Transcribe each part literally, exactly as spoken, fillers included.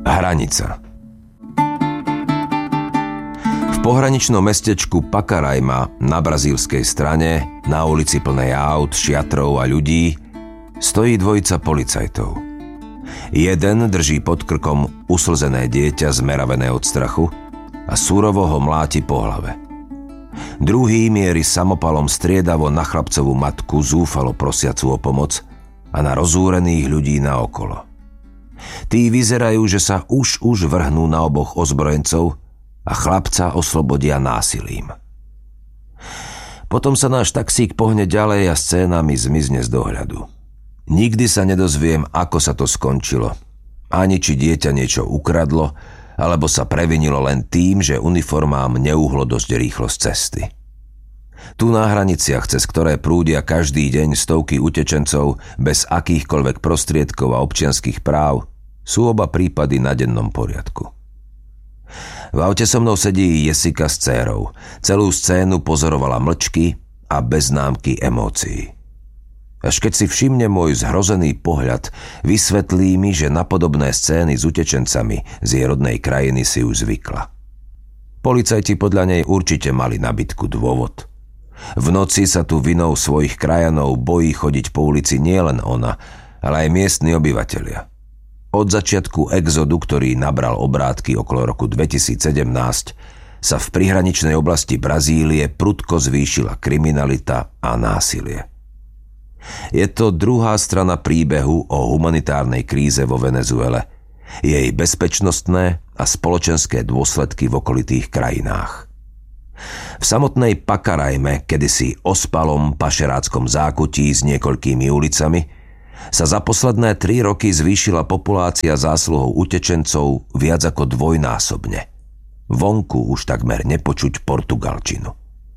Hranica. V pohraničnom mestečku Pacaraima na brazílskej strane, na ulici plnej aut, šiatrov a ľudí, stojí dvojica policajtov. Jeden drží pod krkom uslzené dieťa zmeravené od strachu a surovo ho mláti po hlave. Druhý mierí samopalom striedavo na chlapcovú matku zúfalo prosiacu o pomoc a na rozúrených ľudí naokolo. Tí vyzerajú, že sa už už vrhnú na oboch ozbrojencov a chlapca oslobodia násilím. Potom sa náš taxík pohne ďalej a scénami zmizne z dohľadu. Nikdy sa nedozviem, ako sa to skončilo. Ani či dieťa niečo ukradlo, alebo sa previnilo len tým, že uniformám neúhlo dosť rýchlo z cesty. Tu na hraniciach, cez ktoré prúdia každý deň stovky utečencov bez akýchkoľvek prostriedkov a občianskych práv, sú oba prípady na dennom poriadku. V aute so mnou sedí Jessica s dcérou. Celú scénu pozorovala mlčky a bez známky emócií. Až keď si všimne môj zhrozený pohľad, vysvetlí mi, že na podobné scény s utečencami z jej rodnej krajiny si už zvykla. Policajti podľa nej určite mali na bitku dôvod. V noci sa tu vinou svojich krajanov bojí chodiť po ulici nielen ona, ale aj miestni obyvatelia. Od začiatku exodu, ktorý nabral obrátky okolo roku dvetisícsedemnásť, sa v prihraničnej oblasti Brazílie prudko zvýšila kriminalita a násilie. Je to druhá strana príbehu o humanitárnej kríze vo Venezuele, jej bezpečnostné a spoločenské dôsledky v okolitých krajinách. V samotnej Pacaraime, kedysi ospalom pašeráckom zákutí s niekoľkými ulicami, sa za posledné tri roky zvýšila populácia zásluhou utečencov viac ako dvojnásobne. Vonku už takmer nepočuť portugalčinu.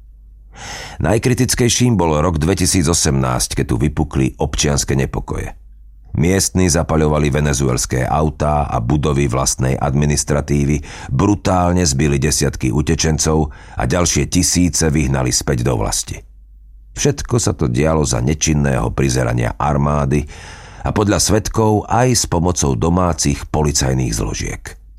Najkritickejším bol rok dvetisícosemnásť, keď tu vypukli občianske nepokoje. Miestni zapaľovali venezuelské autá a budovy vlastnej administratívy, brutálne zbili desiatky utečencov a ďalšie tisíce vyhnali späť do vlasti. Všetko sa to dialo za nečinného prizerania armády a podľa svedkov aj s pomocou domácich policajných zložiek.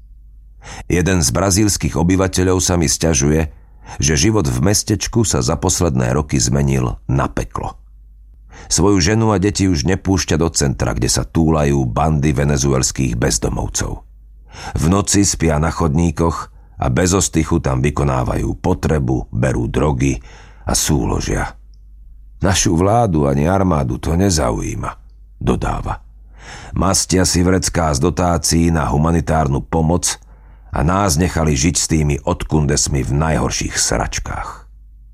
Jeden z brazílskych obyvateľov sa mi sťažuje, že život v mestečku sa za posledné roky zmenil na peklo. Svoju ženu a deti už nepúšťa do centra, kde sa túlajú bandy venezuelských bezdomovcov. V noci spia na chodníkoch a bez ostychu tam vykonávajú potrebu, berú drogy a súložia. Našu vládu ani armádu to nezaujíma, dodáva. Mastia si vrecká z dotácií na humanitárnu pomoc a nás nechali žiť s tými odkundesmi v najhorších sračkách.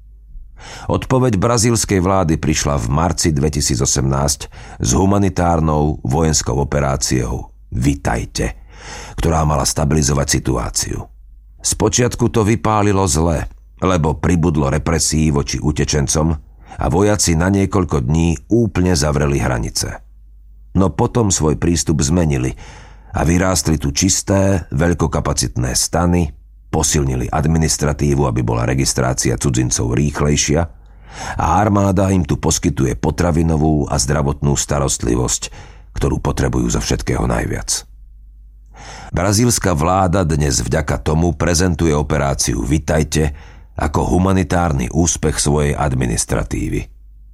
Odpoveď brazílskej vlády prišla v marci dvetisícosemnásť s humanitárnou vojenskou operáciou Vitajte, ktorá mala stabilizovať situáciu. Spočiatku to vypálilo zle, lebo pribudlo represií voči utečencom a vojaci na niekoľko dní úplne zavreli hranice. No potom svoj prístup zmenili a vyrástli tu čisté, veľkokapacitné stany, posilnili administratívu, aby bola registrácia cudzincov rýchlejšia a armáda im tu poskytuje potravinovú a zdravotnú starostlivosť, ktorú potrebujú zo všetkého najviac. Brazílska vláda dnes vďaka tomu prezentuje operáciu Vitajte ako humanitárny úspech svojej administratívy.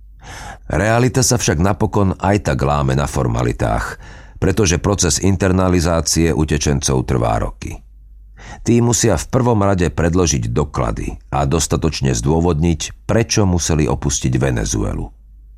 Realita sa však napokon aj tak láme na formalitách, pretože proces internalizácie utečencov trvá roky. Tí musia v prvom rade predložiť doklady a dostatočne zdôvodniť, prečo museli opustiť Venezuelu.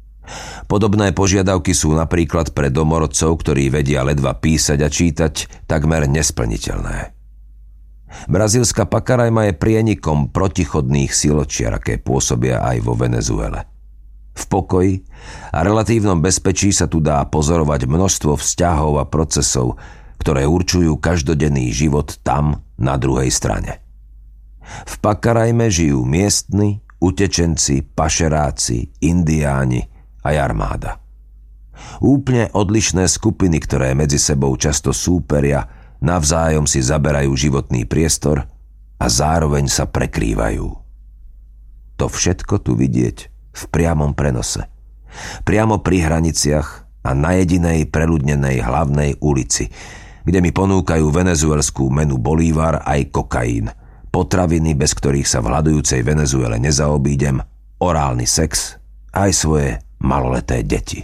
Podobné požiadavky sú napríklad pre domorodcov, ktorí vedia ledva písať a čítať, takmer nesplniteľné. Brazílska Pacaraima je prienikom protichodných siločiar, aké pôsobia aj vo Venezuele. V pokoji a relatívnom bezpečí sa tu dá pozorovať množstvo vzťahov a procesov, ktoré určujú každodenný život tam, na druhej strane. V Pacaraime žijú miestni, utečenci, pašeráci, indiáni aj armáda. Úplne odlišné skupiny, ktoré medzi sebou často súperia, navzájom si zaberajú životný priestor a zároveň sa prekrývajú. To všetko tu vidieť v priamom prenose. Priamo pri hraniciach a na jedinej preľudnenej hlavnej ulici, kde mi ponúkajú venezuelskú menu bolívar aj kokain, potraviny, bez ktorých sa v hľadujúcej Venezuele nezaobídem, orálny sex a aj svoje maloleté deti.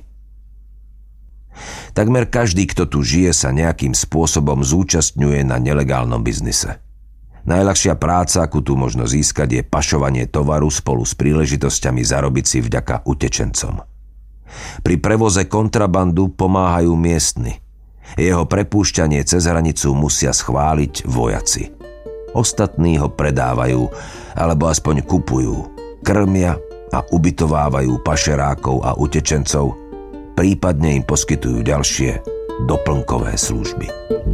Takmer každý, kto tu žije, sa nejakým spôsobom zúčastňuje na nelegálnom biznise. Najľahšia práca, akú tu možno získať, je pašovanie tovaru spolu s príležitosťami zarobiť si vďaka utečencom. Pri prevoze kontrabandu pomáhajú miestni. Jeho prepúšťanie cez hranicu musia schváliť vojaci. Ostatní ho predávajú, alebo aspoň kupujú, krmia a ubytovávajú pašerákov a utečencov, prípadne im poskytujú ďalšie doplnkové služby.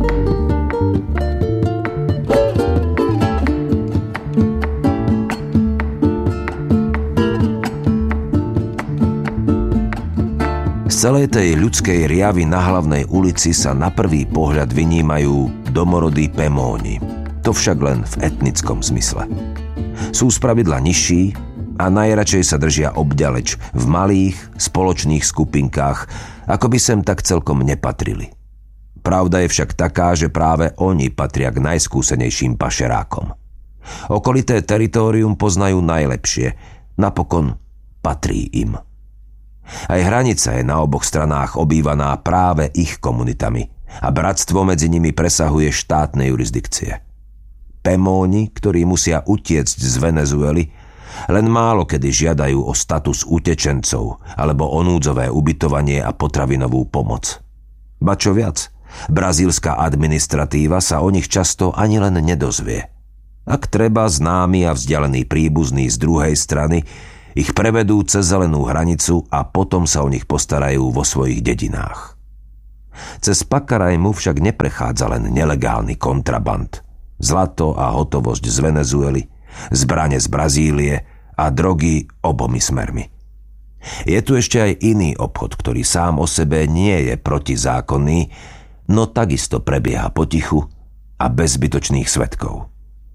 Z celej tej ľudskej riavy na hlavnej ulici sa na prvý pohľad vynímajú domorodí Pemóni. To však len v etnickom zmysle. Sú spravidla nižší a najradšej sa držia obďaleč v malých spoločných skupinkách, ako by sem tak celkom nepatrili. Pravda je však taká, že práve oni patria k najskúsenejším pašerákom. Okolité teritórium poznajú najlepšie, napokon patrí im. Aj hranica je na oboch stranách obývaná práve ich komunitami a bratstvo medzi nimi presahuje štátne jurisdikcie. Pemóni, ktorí musia utiecť z Venezuely, len málo kedy žiadajú o status utečencov alebo o núdzové ubytovanie a potravinovú pomoc. Ba čo viac, brazílska administratíva sa o nich často ani len nedozvie. Ak treba, známy a vzdialený príbuzný z druhej strany ich prevedú cez zelenú hranicu a potom sa o nich postarajú vo svojich dedinách. Cez Pakarajmu však neprechádza len nelegálny kontraband. Zlato a hotovosť z Venezuely, zbrane z Brazílie a drogy obomi smermi. Je tu ešte aj iný obchod, ktorý sám o sebe nie je protizákonný, no takisto prebieha potichu a bez zbytočných svedkov.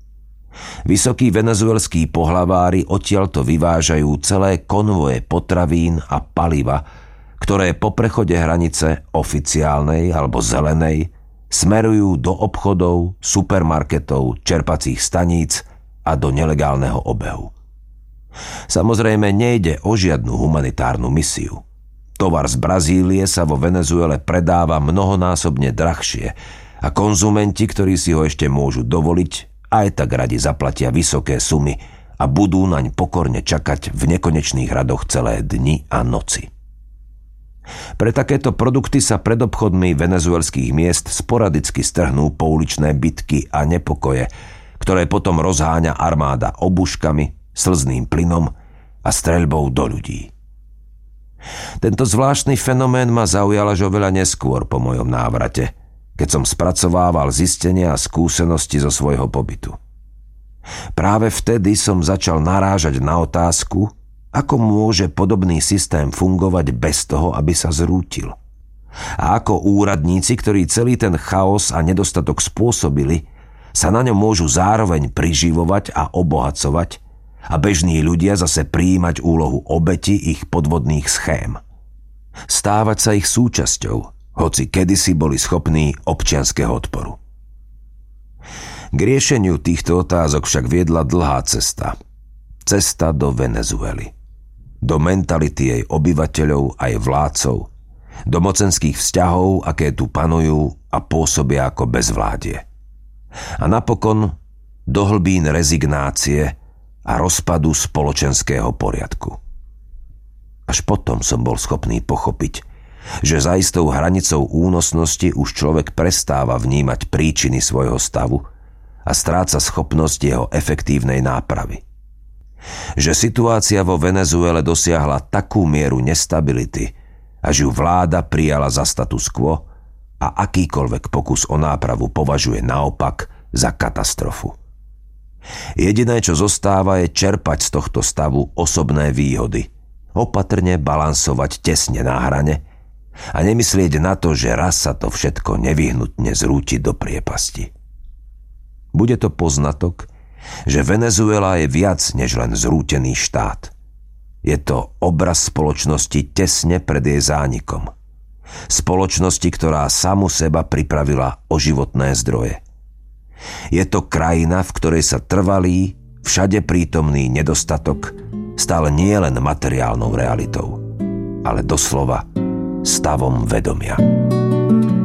Vysokí venezuelskí pohlavári odtiaľto vyvážajú celé konvoje potravín a paliva, ktoré po prechode hranice oficiálnej alebo zelenej smerujú do obchodov, supermarketov, čerpacích staníc a do nelegálneho obehu. Samozrejme nejde o žiadnu humanitárnu misiu. Tovar z Brazílie sa vo Venezuele predáva mnohonásobne drahšie a konzumenti, ktorí si ho ešte môžu dovoliť, aj tak radi zaplatia vysoké sumy a budú naň pokorne čakať v nekonečných radoch celé dni a noci. Pre takéto produkty sa pred obchodmi venezuelských miest sporadicky strhnú pouličné bitky a nepokoje, ktoré potom rozháňa armáda obuškami, slzným plynom a streľbou do ľudí. Tento zvláštny fenomén ma zaujal až oveľa neskôr po mojom návrate, keď som spracovával zistenia a skúsenosti zo svojho pobytu. Práve vtedy som začal narážať na otázku, ako môže podobný systém fungovať bez toho, aby sa zrútil. A ako úradníci, ktorí celý ten chaos a nedostatok spôsobili, sa na ňom môžu zároveň priživovať a obohacovať a bežní ľudia zase prijímať úlohu obeti ich podvodných schém. Stávať sa ich súčasťou, hoci kedysi boli schopní občianskeho odporu. K riešeniu týchto otázok však viedla dlhá cesta. Cesta do Venezuely. Do mentality jej obyvateľov aj vládcov, do mocenských vzťahov, aké tu panujú a pôsobia ako bezvládie. A napokon do hlbín rezignácie a rozpadu spoločenského poriadku. Až potom som bol schopný pochopiť, že za istou hranicou únosnosti už človek prestáva vnímať príčiny svojho stavu a stráca schopnosť jeho efektívnej nápravy. Že situácia vo Venezuele dosiahla takú mieru nestability, až ju vláda prijala za status quo a akýkoľvek pokus o nápravu považuje naopak za katastrofu. Jediné, čo zostáva, je čerpať z tohto stavu osobné výhody, opatrne balansovať tesne na hrane a nemyslieť na to, že raz sa to všetko nevyhnutne zrúti do priepasti. Bude to poznatok, že Venezuela je viac než len zrútený štát. Je to obraz spoločnosti tesne pred jej zánikom. Spoločnosti, ktorá samu seba pripravila o životné zdroje. Je to krajina, v ktorej sa trvalý, všade prítomný nedostatok stal nie len materiálnou realitou, ale doslova stavom vedomia.